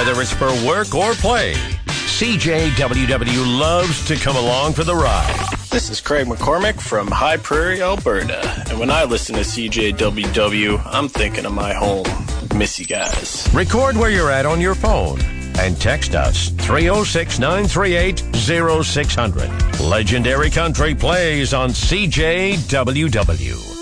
whether it's for work or play, CJWW loves to come along for the ride. This is Craig McCormick from High Prairie, Alberta. And when I listen to CJWW, I'm thinking of my home. Miss you guys. Record where you're at on your phone and text us 306-938-0600. Legendary Country plays on CJWW.